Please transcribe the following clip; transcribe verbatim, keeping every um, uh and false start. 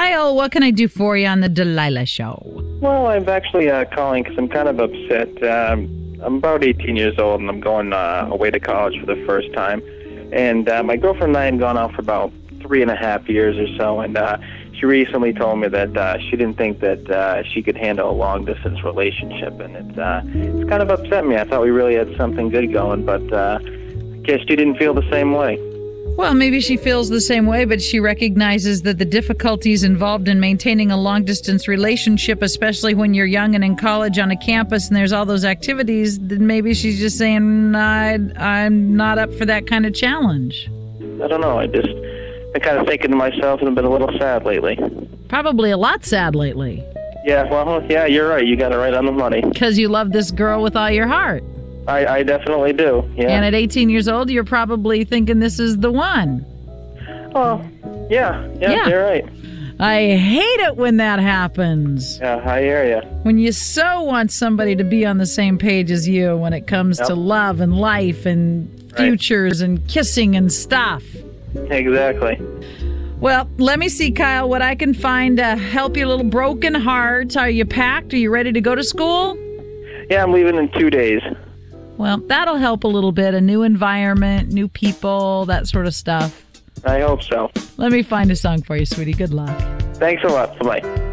Kyle, what can I do for you on the Delilah Show? Well, I'm actually uh, calling because I'm kind of upset. Um, I'm about eighteen years old, and I'm going uh, away to college for the first time. And uh, my girlfriend and I had gone out for about three and a half years or so, and uh, she recently told me that uh, she didn't think that uh, she could handle a long-distance relationship, and it, uh, it's kind of upset me. I thought we really had something good going, but uh, I guess she didn't feel the same way. Well, maybe she feels the same way, but she recognizes that the difficulties involved in maintaining a long-distance relationship, especially when you're young and in college on a campus and there's all those activities, then maybe she's just saying, I, I'm not up for that kind of challenge. I don't know. I just, I'm kind of thinking to myself and I've been a little sad lately. Probably a lot sad lately. Yeah, well, yeah, you're right. You got it right on the money. Because you love this girl with all your heart. I, I definitely do, yeah. And at eighteen years old, you're probably thinking this is the one. Oh, yeah, yeah, Yeah. you're right. I hate it when that happens. Yeah, I hear you. When you so want somebody to be on the same page as you when it comes Yep. to love and life and futures and kissing and stuff. Exactly. Well, let me see, Kyle, what I can find to help your little broken heart. Are you packed? Are you ready to go to school? Yeah, I'm leaving in two days. Well, that'll help a little bit. A new environment, new people, that sort of stuff. I hope so. Let me find a song for you, sweetie. Good luck. Thanks a lot. Bye-bye.